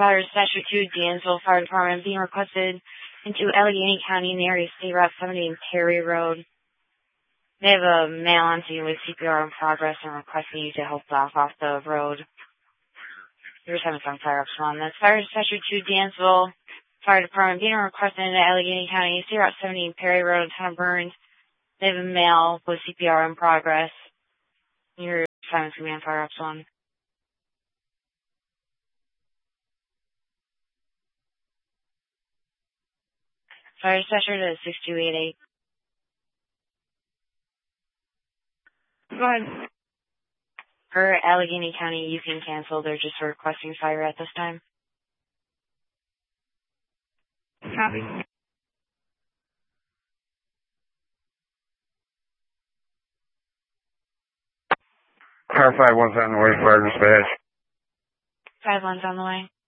Fire Dispatcher 2, Dansville Fire Department being requested into Allegheny County in the area of State Route 70 and Perry Road. They have a male on scene with CPR in progress and requesting you to help block off the road. You're 7 Fire Up That's Fire Dispatcher 2, Dansville Fire Department being requested into Allegheny County, State Route 70 and Perry Road, Town of Burns. They have a male with CPR in progress. You're 7 Fire Up Fire Dispatcher to 6288. Go ahead. For Allegheny County, you can cancel. They're just requesting fire at this time. Copy. Car 5-1's on the way, fire dispatch. 5-1's on the way.